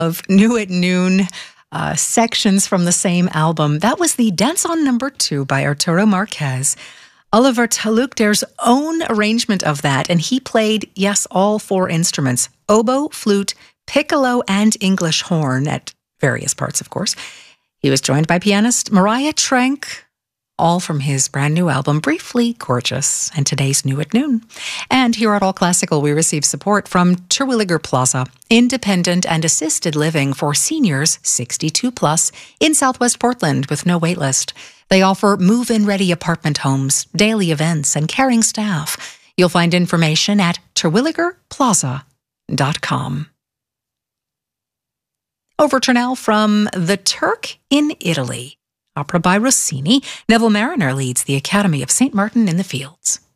of New at Noon sections from the same album. That was the Dance on #2 by Arturo Marquez. Oliver Talukder's own arrangement of that, and he played, yes, all 4 instruments, oboe, flute, piccolo, and English horn at various parts, of course. He was joined by pianist Mariah Trenk, all from his brand new album, Briefly Gorgeous, and today's New at Noon. And here at All Classical, we receive support from Terwilliger Plaza, independent and assisted living for seniors 62 plus in Southwest Portland with no waitlist. They offer move-in ready apartment homes, daily events, and caring staff. You'll find information at terwilligerplaza.com. Overture now from The Turk in Italy. Opera by Rossini. Neville Mariner leads the Academy of St. Martin in the Fields.